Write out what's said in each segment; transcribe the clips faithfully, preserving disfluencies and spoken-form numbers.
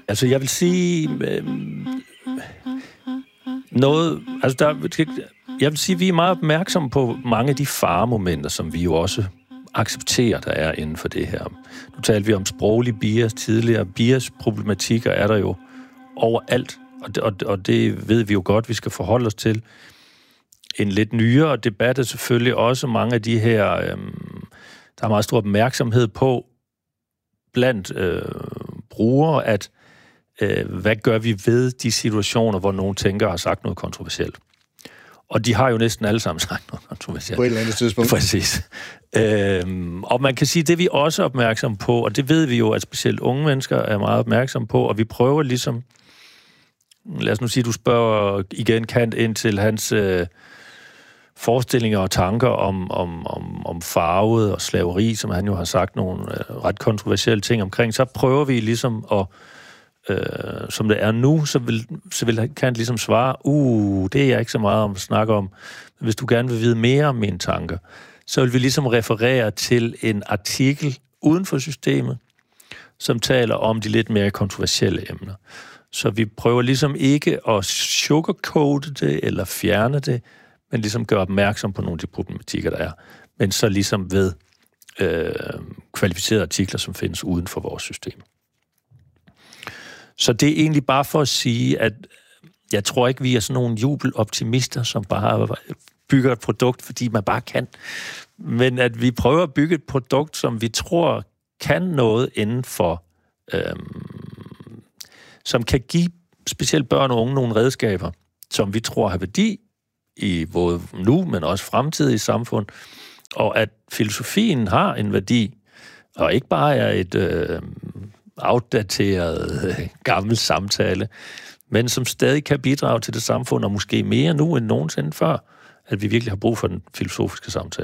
Altså, jeg vil sige... Øh, noget... Altså, der, jeg vil sige, at vi er meget opmærksomme på mange af de faremomenter, som vi jo også accepterer, der er inden for det her. Nu talte vi om sproglig bias tidligere. Bias-problematikker er der jo overalt, og det, og, og det ved vi jo godt, vi skal forholde os til. En lidt nyere debat er selvfølgelig også mange af de her... Øh, der er meget stor opmærksomhed på blandt øh, brugere, at øh, hvad gør vi ved de situationer, hvor nogen tænker og har sagt noget kontroversielt. Og de har jo næsten alle sammen sagt noget kontroversielt. På et eller andet tidspunkt. Præcis. Øhm, og man kan sige, det er vi også opmærksom på, og det ved vi jo, at specielt unge mennesker er meget opmærksom på, og vi prøver ligesom, lad os nu sige, du spørger igen Kant ind til hans øh, forestillinger og tanker om, om, om, om farvet og slaveri, som han jo har sagt nogle øh, ret kontroversielle ting omkring, så prøver vi ligesom at Øh, som det er nu, så vil, så vil Kant ligesom svare, uh, det er jeg ikke så meget om at snakke om, men hvis du gerne vil vide mere om mine tanker, så vil vi ligesom referere til en artikel uden for systemet, som taler om de lidt mere kontroversielle emner. Så vi prøver ligesom ikke at sugarcoate det, eller fjerne det, men ligesom gøre opmærksom på nogle af de problematikker, der er, men så ligesom ved øh, kvalificerede artikler, som findes uden for vores system. Så det er egentlig bare for at sige, at jeg tror ikke, vi er sådan nogle jubeloptimister, som bare bygger et produkt, fordi man bare kan. Men at vi prøver at bygge et produkt, som vi tror kan noget inden for, øhm, som kan give specielt børn og unge nogle redskaber, som vi tror har værdi i både nu, men også fremtidige samfund, og at filosofien har en værdi, og ikke bare er et... Øh, outdateret, gammel samtale, men som stadig kan bidrage til det samfund, og måske mere nu end nogensinde før, at vi virkelig har brug for den filosofiske samtale.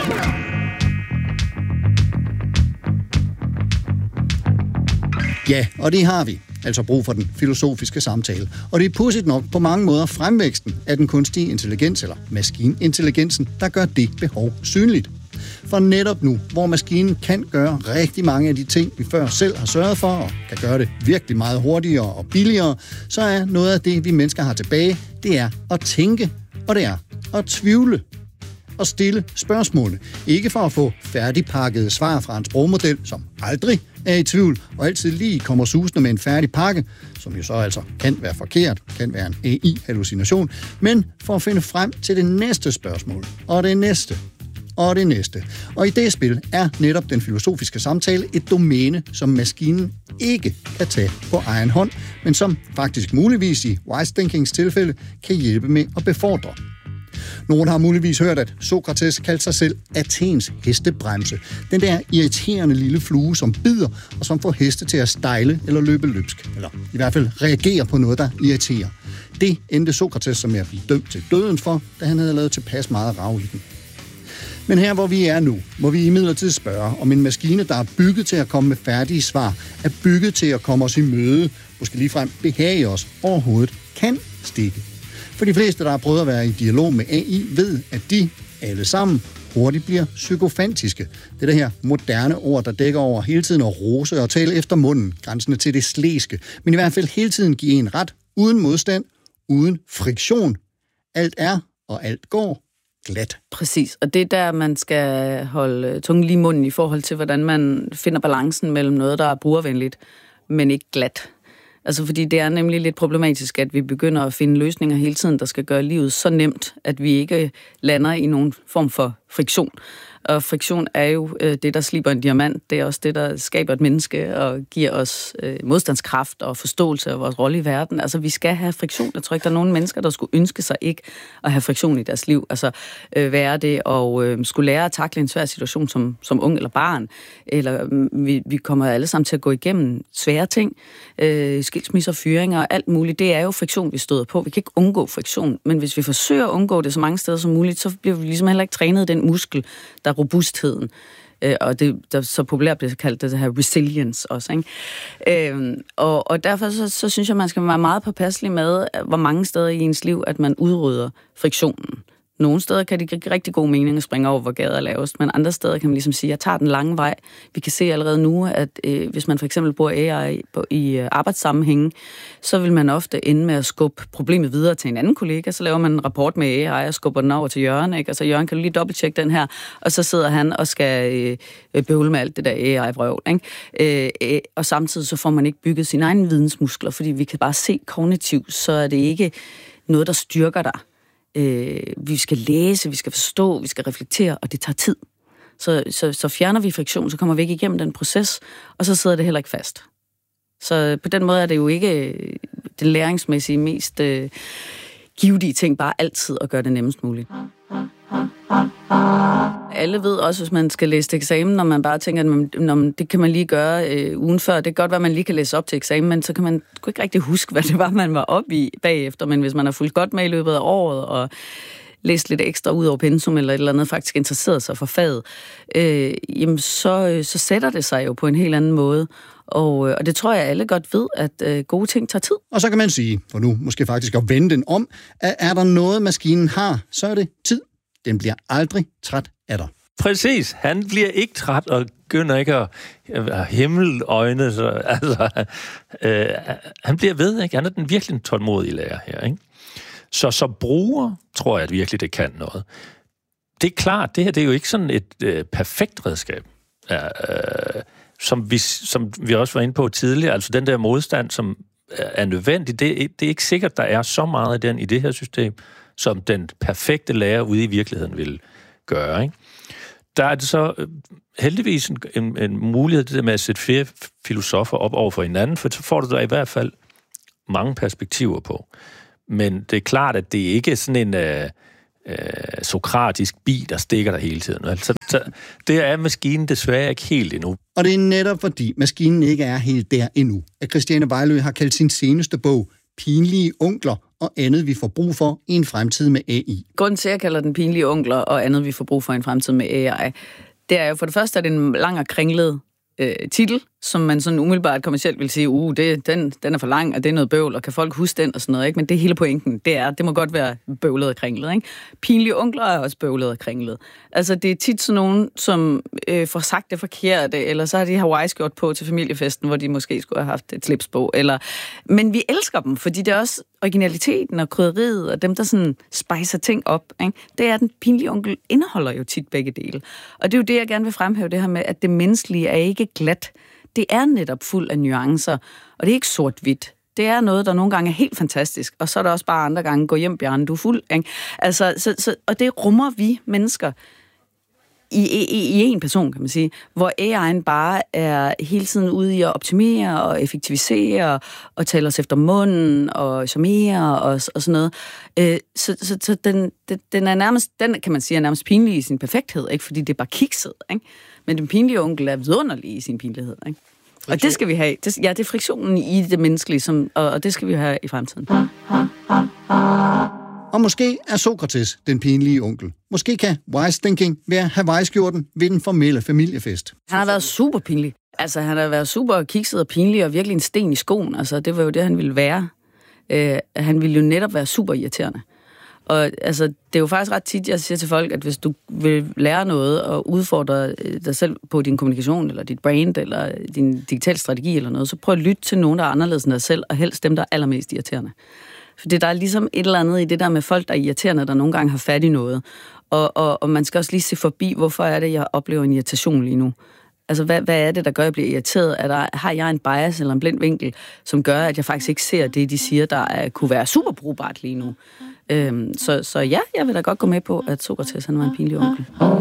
Ja, og det har vi. Altså brug for den filosofiske samtale. Og det er pudsigt nok på mange måder fremvæksten af den kunstige intelligens, eller maskinintelligensen, der gør det behov synligt. For netop nu, hvor maskinen kan gøre rigtig mange af de ting, vi før selv har sørget for, og kan gøre det virkelig meget hurtigere og billigere, så er noget af det, vi mennesker har tilbage, det er at tænke, og det er at tvivle og stille spørgsmål. Ikke for at få færdigpakkede svar fra en sprogmodel, som aldrig er i tvivl, og altid lige kommer susende med en færdig pakke, som jo så altså kan være forkert, kan være en A I-hallucination, men for at finde frem til det næste spørgsmål, og det næste, og det næste. Og i det spil er netop den filosofiske samtale et domæne, som maskinen ikke kan tage på egen hånd, men som faktisk muligvis i wise thinkings tilfælde kan hjælpe med at befordre. Nogen har muligvis hørt, at Sokrates kaldte sig selv Athens hestebremse. Den der irriterende lille flue, som bider og som får heste til at stejle eller løbe løbsk. Eller i hvert fald reagere på noget, der irriterer. Det endte Sokrates som at blive dømt til døden for, da han havde lavet tilpas meget rav i den. Men her, hvor vi er nu, må vi imidlertid spørge, om en maskine, der er bygget til at komme med færdige svar, er bygget til at komme os i møde, måske ligefrem behage os overhovedet, kan stikke. For de fleste, der har prøvet at være i dialog med A I, ved, at de alle sammen hurtigt bliver psykofantiske. Det er det her moderne ord, der dækker over hele tiden at rose og tale efter munden, grænsende til det slæske, men i hvert fald hele tiden give en ret, uden modstand, uden friktion. Alt er, og alt går glat. Præcis, og det er der, man skal holde tungen lige i munden i forhold til, hvordan man finder balancen mellem noget, der er brugervenligt, men ikke glat. Altså fordi det er nemlig lidt problematisk, at vi begynder at finde løsninger hele tiden, der skal gøre livet så nemt, at vi ikke lander i nogen form for friktion. Og friktion er jo øh, det, der sliber en diamant. Det er også det, der skaber et menneske og giver os øh, modstandskraft og forståelse af vores rolle i verden. Altså, vi skal have friktion. Jeg tror ikke, der er nogen mennesker, der skulle ønske sig ikke at have friktion i deres liv. Altså, øh, være det og øh, skulle lære at takle en svær situation som, som ung eller barn. Eller øh, vi, vi kommer alle sammen til at gå igennem svære ting. Øh, skilsmisser, fyringer og alt muligt. Det er jo friktion, vi støder på. Vi kan ikke undgå friktion. Men hvis vi forsøger at undgå det så mange steder som muligt, så bliver vi ligesom heller ikke trænet den muskel, der robustheden, øh, og det der så populært bliver kaldt det her resilience også, ikke? Øh, og, og derfor så, så synes jeg, man skal være meget påpasselig med, hvor mange steder i ens liv, at man udrydder friktionen. Nogle steder kan det give rigtig god mening at springe over, hvor gader er lavest, men andre steder kan man ligesom sige, at jeg tager den lange vej. Vi kan se allerede nu, at øh, hvis man for eksempel bruger A I på, i øh, arbejdssammenhænge, så vil man ofte ende med at skubbe problemet videre til en anden kollega, så laver man en rapport med A I og skubber den over til Jørgen, ikke? Og så Jørgen, kan du lige dobbelttjekke den her, og så sidder han og skal øh, bøvle med alt det der A I-vrøvl, ikke? Øh, øh, og samtidig så får man ikke bygget sine egne vidensmuskler, fordi vi kan bare se kognitivt, så er det ikke noget, der styrker dig. Øh, vi skal læse, vi skal forstå, vi skal reflektere, og det tager tid. Så, så, så fjerner vi friktion, så kommer vi ikke igennem den proces, og så sidder det heller ikke fast. Så på den måde er det jo ikke den læringsmæssige, mest øh, givetige ting, bare altid at gøre det nemmest muligt. Alle ved også, hvis man skal læse til eksamen, når man bare tænker, at man, når det kan man lige gøre øh, ugen før. Det kan godt være, at man lige kan læse op til eksamen, men så kan man ikke rigtig huske, hvad det var, man var oppe i bagefter. Men hvis man har fulgt godt med i løbet af året og læst lidt ekstra ud over pensum, eller et eller andet faktisk interesseret sig for faget, øh, jamen så, så sætter det sig jo på en helt anden måde. Og, og det tror jeg, alle godt ved, at øh, gode ting tager tid. Og så kan man sige, for nu måske faktisk at vende den om, at er der noget, maskinen har, så er det tid. Den bliver aldrig træt af dig. Præcis. Han bliver ikke træt og begynder ikke at, at himmeløjne. Så, altså, øh, han bliver ved, ikke? Han er den virkelig tålmodige lærer her, ikke? Så som bruger, tror jeg, at virkelig det kan noget. Det er klart, det her det er jo ikke sådan et øh, perfekt redskab, øh, som, vi, som vi også var inde på tidligere. Altså den der modstand, som er nødvendig, det, det er ikke sikkert, der er så meget af den i det her system, som den perfekte lærer ude i virkeligheden vil gøre, ikke? Der er det så øh, heldigvis en, en, en mulighed det der med at sætte flere filosofer op over for hinanden, for så får du der i hvert fald mange perspektiver på. Men det er klart, at det ikke er sådan en øh, øh, sokratisk bi, der stikker der hele tiden. Altså, så, det er maskinen desværre ikke helt endnu. Og det er netop fordi maskinen ikke er helt der endnu, at Christiane Vejlø har kaldt sin seneste bog Pinlige onkler og andet, vi får brug for i en fremtid med A I. Grunden til, at jeg kalder den pinlige onkler og andet, vi får brug for i en fremtid med A I, det er jo for det første, at det er en lang og kringlet øh, titel, som man sådan umiddelbart kommercielt vil sige, uh, det, den, den er for lang, og det er noget bøvl, og kan folk huske den og sådan noget, ikke? Men det er hele pointen, det er, det må godt være bøvlet og kringlet, ikke? Pinlige onkler er også bøvlet og kringlet. Altså, det er tit sådan nogen, som øh, får sagt det forkerte, eller så har de Hawaii-skjort på til familiefesten, hvor de måske skulle have haft et slips på, eller... Men vi elsker dem, fordi det er også originaliteten og krydderiet, og dem, der sådan spicer ting op, ikke? Det er, den pinlige onkel indeholder jo tit begge dele. Og det er jo det, jeg gerne vil fremhæve, det her med, at det menneskelige er ikke glat. Det er netop fuld af nuancer, og det er ikke sort-hvidt. Det er noget, der nogle gange er helt fantastisk, og så er der også bare andre gange, gå hjem, Bjarne, du er fuld. Ikke? Altså, så, så, og det rummer vi mennesker i, i, i en person, kan man sige, hvor A I'en bare er hele tiden ude i at optimere og effektivisere og tale os efter munden og charmere og, og sådan noget. Øh, så så, så den, den er nærmest, den kan man sige, er nærmest pinlig i sin perfekthed, ikke? Fordi det er bare kikset, ikke? Men den pinlige onkel er vidunderlig i sin pinlighed, ikke? Og det skal vi have. Det, ja, det er friktionen i det menneskelige, som, og, og det skal vi have i fremtiden. Og måske er Sokrates den pinlige onkel. Måske kan wise thinking være Hawaii-skjorten ved den formelle familiefest. Han har været super pinlig. Altså, han har været super kikset og pinlig og virkelig en sten i skoen. Altså, det var jo det, han ville være. Øh, han ville jo netop være super irriterende. Og altså, det er jo faktisk ret tit, jeg siger til folk, at hvis du vil lære noget og udfordre dig selv på din kommunikation, eller dit brand, eller din digitale strategi eller noget, så prøv at lytte til nogen, der er anderledes end dig selv, og helst dem, der er allermest irriterende. Fordi der er ligesom et eller andet i det der med folk, der er irriterende, der nogle gange har fat i noget. Og, og, og man skal også lige se forbi, hvorfor er det, jeg oplever en irritation lige nu. Altså, hvad, hvad er det, der gør, at jeg bliver irriteret? Er der, har jeg en bias eller en blind vinkel, som gør, at jeg faktisk ikke ser det, de siger, der er, kunne være super brugbart lige nu? Øhm, så, så ja, jeg vil da godt gå med på, at Sokrates han var en pinlig onkel.